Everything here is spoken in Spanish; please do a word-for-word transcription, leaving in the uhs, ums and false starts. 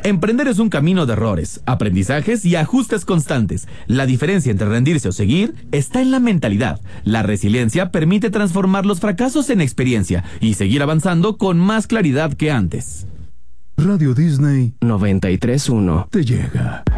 Emprender es un camino de errores, aprendizajes y ajustes constantes. La diferencia entre rendirse o seguir está en la mentalidad. La resiliencia permite transformar los fracasos en experiencia y seguir avanzando con más claridad que antes. Radio Disney noventa y tres punto uno te llega.